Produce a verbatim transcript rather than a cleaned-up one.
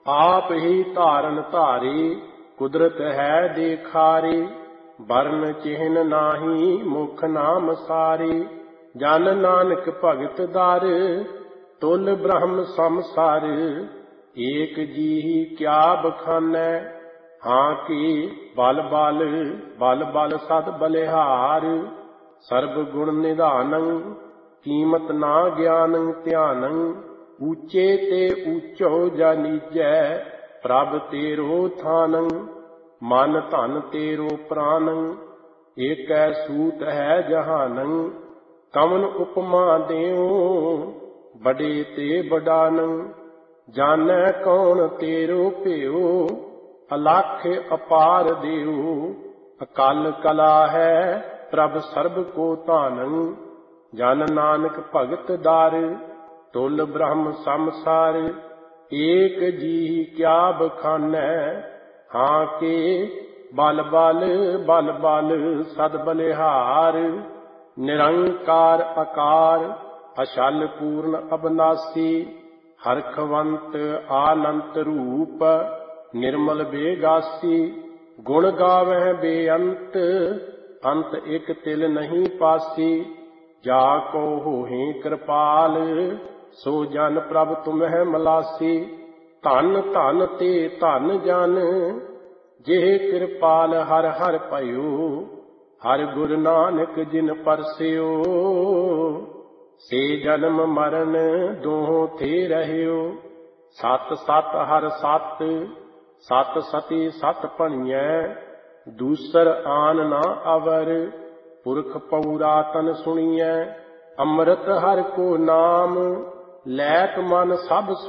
आप ही धारन धारी, कुदरत है देखारी। वर्ण चिन्ह नाही, मुख नाम सारी। जन नानक भगत दर, तुल ब्रह्म समसार। एक जी क्या बखानै, हाँ की बल बल बल बल सद बलिहार। सर्ब गुण निधानं, कीमत ना ज्ञानं ध्यानं। ऊंचे ते ऊंचो जा नीजै, प्रभ तेरो थानं। मन धन तेरो प्राणं, एकै सूत है जहानं। कवन उपमा देऊं, बड़े ते बड़ानं। जानै कौन तेरो प्यो, अलख अपार देऊ। अकाल कला है प्रभ सर्ब को तानं। जन नानक भगत दार, तुल ब्रह्म समसार। एक जी क्या बखानै, हाँ के बल बल बल बल सद बलिहार। निरंकार आकार, अछल पूर्ण अबनासी। हरखवंत आनंत रूप, निर्मल बेगासी। गुण गावह बेअंत, अंत एक तिल नहीं पासी। जाको होहि कृपाल, सो जन प्रभ तुम्हें मलासी। धन धन ते धन जन, जेह कृपाल हर हर पयो। हर गुरु नानक जिन परस्यो, से जन्म मरण दोहों थे रहियो। सत सत हर सत, सत सती सत भणियै। दूसर आन ना अवर, पुरख पौरातन सुनियै। अमृत हर को नाम, लैत मन सब